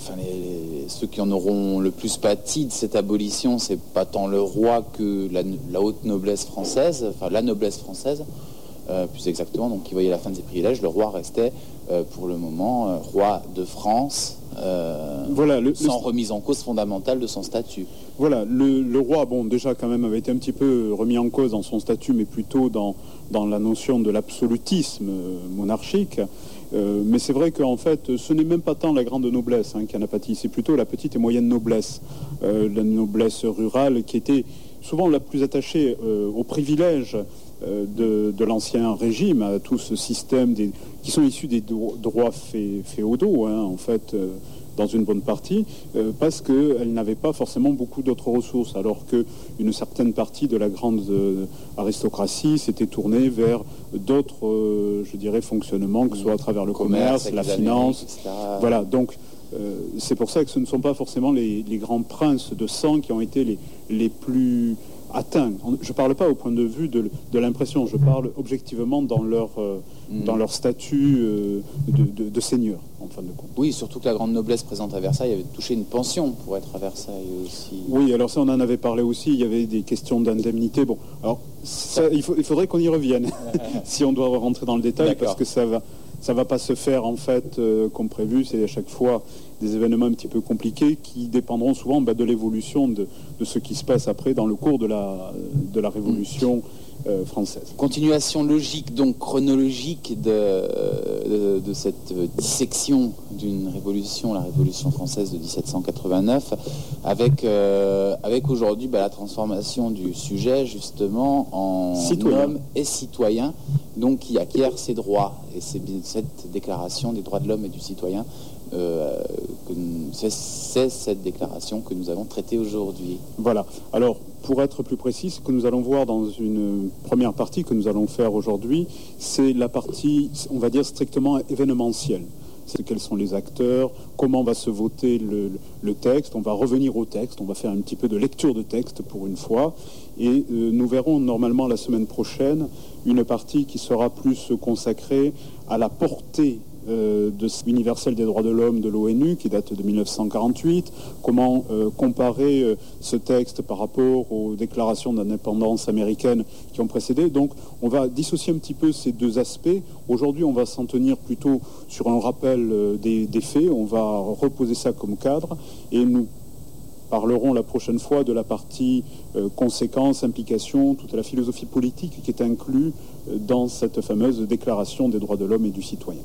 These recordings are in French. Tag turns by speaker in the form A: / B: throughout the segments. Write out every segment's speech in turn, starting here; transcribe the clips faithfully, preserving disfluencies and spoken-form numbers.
A: enfin, les, les, ceux qui en auront le plus pâti de cette abolition, c'est pas tant le roi que la, la haute noblesse française, enfin la noblesse française, euh, plus exactement, donc qui voyait la fin de ses privilèges. Le roi restait euh, pour le moment euh, roi de France, euh, voilà, le, sans le... remise en cause fondamentale de son statut.
B: Voilà, le, le roi, bon, déjà quand même avait été un petit peu remis en cause dans son statut, mais plutôt dans, dans la notion de l'absolutisme monarchique. Euh, mais c'est vrai qu'en fait, ce n'est même pas tant la grande noblesse hein, qui en a pâti, c'est plutôt la petite et moyenne noblesse, euh, la noblesse rurale qui était souvent la plus attachée euh, aux privilèges euh, de, de l'ancien régime, à tout ce système des, qui sont issus des do- droits fé- féodaux, hein, en fait, euh, dans une bonne partie, euh, parce qu'elle n'avait pas forcément beaucoup d'autres ressources, alors qu'une certaine partie de la grande euh, aristocratie s'était tournée vers d'autres, euh, je dirais, fonctionnements, que ce soit à travers le commerce, commerce la finance. Amériques, voilà, donc euh, c'est pour ça que ce ne sont pas forcément les, les grands princes de sang qui ont été les, les plus atteints. Je ne parle pas au point de vue de, de l'impression, je parle objectivement dans leur, euh, mmh. dans leur statut euh, de, de, de seigneur, en fin de compte.
A: Oui, surtout que la grande noblesse présente à Versailles avait touché une pension pour être à Versailles aussi.
B: Oui, alors ça on en avait parlé aussi, il y avait des questions d'indemnité. Bon, alors ça, il, faut, il faudrait qu'on y revienne, si on doit rentrer dans le détail, D'accord. parce que ça va... Ça ne va pas se faire en fait euh, comme prévu, c'est à chaque fois des événements un petit peu compliqués qui dépendront souvent bah, de l'évolution de, de ce qui se passe après dans le cours de la, de la Révolution euh, française.
A: Continuation logique, donc chronologique de, de, de cette dissection d'une révolution, la Révolution française de dix-sept cent quatre-vingt-neuf, avec, euh, avec aujourd'hui bah, la transformation du sujet justement en
B: citoyen.
A: Homme et citoyen, donc qui acquiert ses droits. Et c'est cette déclaration des droits de l'homme et du citoyen, euh, que c'est, c'est cette déclaration que nous allons traiter aujourd'hui.
B: Voilà. Alors, pour être plus précis, ce que nous allons voir dans une première partie que nous allons faire aujourd'hui, c'est la partie, on va dire, strictement événementielle. C'est quels sont les acteurs, comment va se voter le, le texte, on va revenir au texte, on va faire un petit peu de lecture de texte pour une fois, et euh, nous verrons normalement la semaine prochaine une partie qui sera plus consacrée à la portée euh, de universel des droits de l'homme de l'ONU qui date de mille neuf cent quarante-huit, comment euh, comparer euh, ce texte par rapport aux déclarations d'indépendance américaines qui ont précédé. Donc on va dissocier un petit peu ces deux aspects. Aujourd'hui on va s'en tenir plutôt sur un rappel euh, des, des faits, on va reposer ça comme cadre et nous parlerons la prochaine fois de la partie euh, conséquences, implications, toute la philosophie politique qui est inclue euh, dans cette fameuse déclaration des droits de l'homme et du citoyen.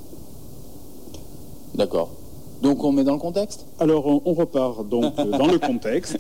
A: D'accord. Donc on met dans le contexte ?
B: Alors on, on repart donc euh, dans le contexte.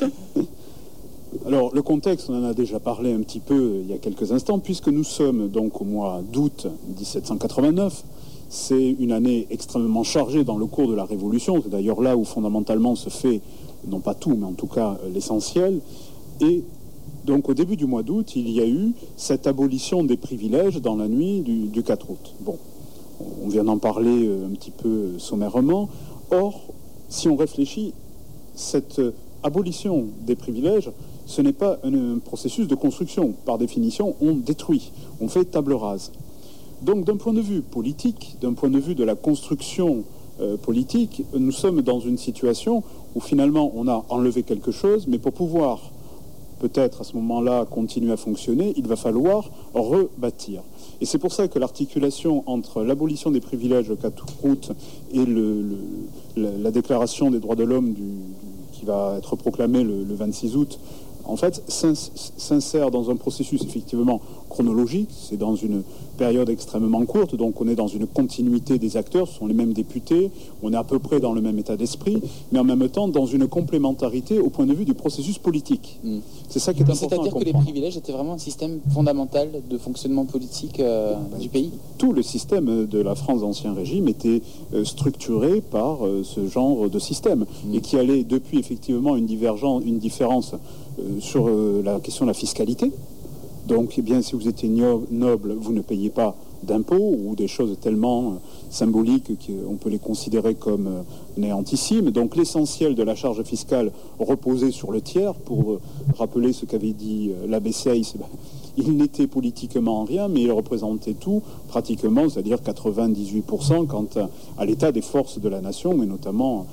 B: Alors le contexte, on en a déjà parlé un petit peu euh, il y a quelques instants, puisque nous sommes donc au mois d'août dix-sept cent quatre-vingt-neuf. C'est une année extrêmement chargée dans le cours de la Révolution. C'est d'ailleurs là où fondamentalement se fait, non pas tout, mais en tout cas euh, l'essentiel. Et donc au début du mois d'août, il y a eu cette abolition des privilèges dans la nuit du, du quatre août. Bon, on vient d'en parler euh, un petit peu sommairement. Or, si on réfléchit, cette euh, abolition des privilèges, ce n'est pas un, un processus de construction. Par définition, on détruit, on fait table rase. Donc d'un point de vue politique, d'un point de vue de la construction euh, politique, nous sommes dans une situation où finalement on a enlevé quelque chose, mais pour pouvoir peut-être à ce moment-là continuer à fonctionner, il va falloir rebâtir. Et c'est pour ça que l'articulation entre l'abolition des privilèges le quatre août et le, le, la, la déclaration des droits de l'homme du, du, qui va être proclamée le, le vingt-six août, en fait, s'insère dans un processus effectivement chronologique, c'est dans une période extrêmement courte, donc on est dans une continuité des acteurs, ce sont les mêmes députés, on est à peu près dans le même état d'esprit, mais en même temps dans une complémentarité au point de vue du processus politique. Mmh. C'est ça qui est
A: Donc,
B: important à comprendre.
A: C'est-à-dire que les privilèges étaient vraiment un système fondamental de fonctionnement politique euh, ben, du pays ?
B: Tout le système de la France d'Ancien Régime était euh, structuré par euh, ce genre de système, mmh. et qui allait depuis effectivement une divergence, une différence euh, sur euh, la question de la fiscalité. Donc, eh bien, si vous étiez noble, vous ne payez pas d'impôts ou des choses tellement euh, symboliques qu'on peut les considérer comme euh, néantissimes. Donc, l'essentiel de la charge fiscale reposait sur le tiers. Pour euh, rappeler ce qu'avait dit euh, l'abbé Seyss, ben, il n'était politiquement rien, mais il représentait tout, pratiquement, c'est-à-dire quatre-vingt-dix-huit pour cent quant à, à l'état des forces de la nation, et notamment